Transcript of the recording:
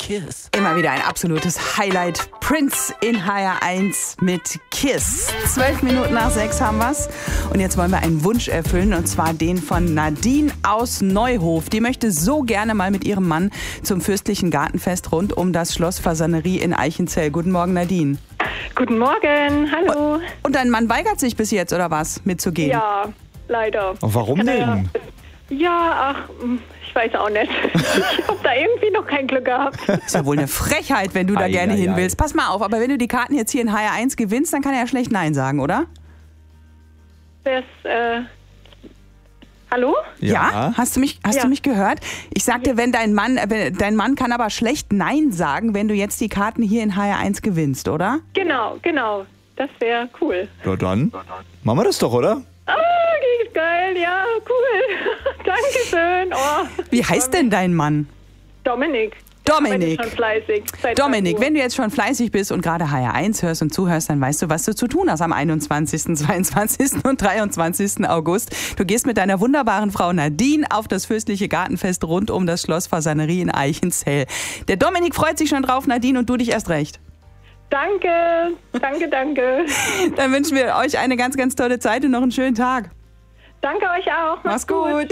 Kiss. Immer wieder ein absolutes Highlight. Prince in HR1 mit Kiss. 12 Minuten nach 6 haben wir's. Und jetzt wollen wir einen Wunsch erfüllen, und zwar den von Nadine aus Neuhof. Die möchte so gerne mal mit ihrem Mann zum fürstlichen Gartenfest rund um das Schloss Fasanerie in Eichenzell. Guten Morgen, Nadine. Guten Morgen, hallo. Und dein Mann weigert sich bis jetzt, oder was, mitzugehen? Ja, leider. Und warum denn? Ja, ich weiß auch nicht. Ich habe da irgendwie noch kein Glück gehabt. Ist ja wohl eine Frechheit, wenn du da gerne hin willst. Pass mal auf, aber wenn du die Karten jetzt hier in HR1 gewinnst, dann kann er ja schlecht Nein sagen, oder? Hallo? Ja? Hast du mich gehört? Ich sagte, wenn dein Mann kann aber schlecht Nein sagen, wenn du jetzt die Karten hier in HR1 gewinnst, oder? Genau. Das wäre cool. Ja, dann machen wir das doch, oder? Geil, ja, cool. Dankeschön. Oh, Wie heißt denn dein Mann? Dominik. Dominik. Schon fleißig. Dominik, wenn du jetzt schon fleißig bist und gerade HR1 hörst und zuhörst, dann weißt du, was du zu tun hast am 21., 22. und 23. August. Du gehst mit deiner wunderbaren Frau Nadine auf das fürstliche Gartenfest rund um das Schloss Fasanerie in Eichenzell. Der Dominik freut sich schon drauf, Nadine, und du dich erst recht. Danke. Dann wünschen wir euch eine ganz, ganz tolle Zeit und noch einen schönen Tag. Danke euch auch. Mach's gut.